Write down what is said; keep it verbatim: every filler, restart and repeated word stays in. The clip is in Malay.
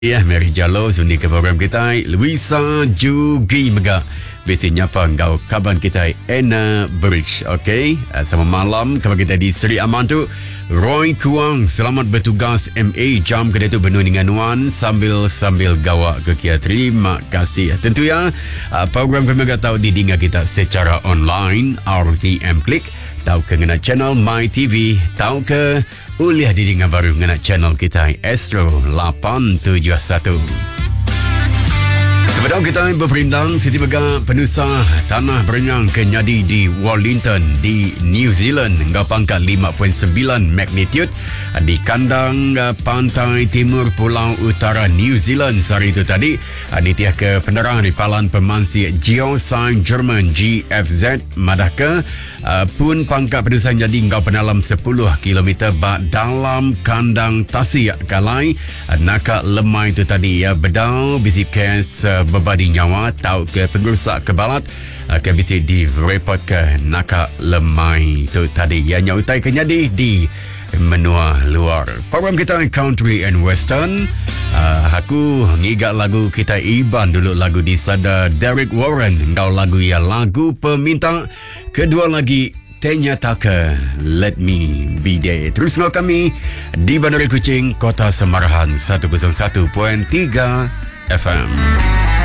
Ya, Mary Jalo sundi ke program kita. Luisa Jugi Mega. Biasanya apa engkau kaban kita Anna Bridge. Okey, sama malam kabar kita di Seri Aman tu Roy Kuang selamat bertugas M A jam kedai tu penuh dengan wan sambil sambil gawak ke kia. Terima kasih. Tentu ya program kami agak tahu didengar kita secara online R T M Klik. Tahu ke ngena channel My T V, tahu ke uliah didengar baru ngena channel kita Astro lapan tujuh satu. Sebelum kita berperintang Siti Mega penusah tanah berenyang ke nyadi di Wellington di New Zealand hingga pangkat lima perpuluhan sembilan magnitude di kandang pantai timur Pulau Utara New Zealand sehari itu tadi. Nitiah ke penerang di Palan Pemansi Geoscience German G F Z Madaka pun pangkat penusah jadi hingga penalam sepuluh kilometer bak dalam kandang Tasik Kalai nakak lemai itu tadi ya bedau bisi kes berbadi nyawa tahu ke pengerusak kebalat akan bisa di report ke nakak lemai itu tadi yang nyautai kenyadi di menua luar. Program kita country and western. Uh, aku ngigat lagu kita Iban dulu lagu di sada Derek Warren. Kau lagu ya lagu peminta. Kedua lagi Tenyataka Let Me Be There. Terus dengan kami di Bandar Kuching, Kota Semarahan seratus satu perpuluhan tiga F M.